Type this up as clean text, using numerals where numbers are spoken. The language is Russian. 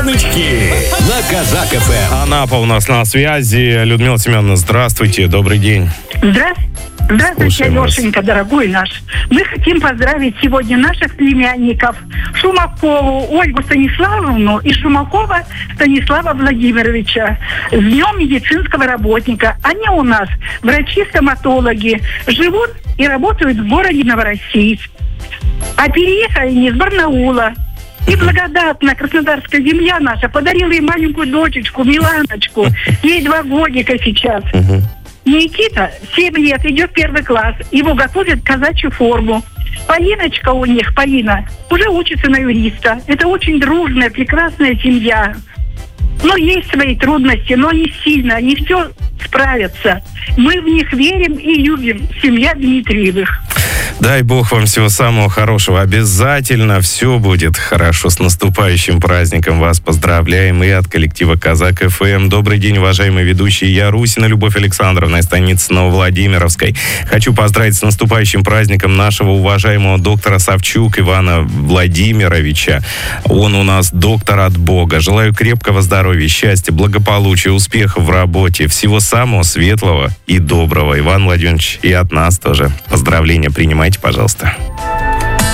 Звоночки на Казак ФМ. Анапа у нас на связи. Людмила Семеновна, здравствуйте, добрый день. Здравствуйте, Слушаем вас. Алешенька, дорогой наш. Мы хотим поздравить сегодня наших племянников Шумакову Ольгу Станиславовну и Шумакова Станислава Владимировича с Днем медицинского работника. Они у нас врачи-стоматологи, живут и работают в городе Новороссийск. А переехали они из Барнаула. И благодатная Краснодарская земля наша подарила ей маленькую дочечку, Миланочку. Ей 2 годика сейчас. Никита 7 лет, идет в 1 класс. Его готовят казачью форму. Полиночка у них, Полина, уже учится на юриста. Это очень дружная, прекрасная семья. Но есть свои трудности, но они сильно, они все справятся. Мы в них верим и любим. Семья Дмитриевых. Дай Бог вам всего самого хорошего. Обязательно все будет хорошо. С наступающим праздником вас поздравляем и от коллектива Казак ФМ. Добрый день, уважаемые ведущие. Я Русина Любовь Александровна из станицы Нововладимировской. Хочу поздравить с наступающим праздником нашего уважаемого доктора Савчук Ивана Владимировича. Он у нас доктор от Бога. Желаю крепкого здоровья, счастья, благополучия, успехов в работе. Всего самого светлого и доброго. Иван Владимирович, и от нас тоже поздравления принимайте, пожалуйста.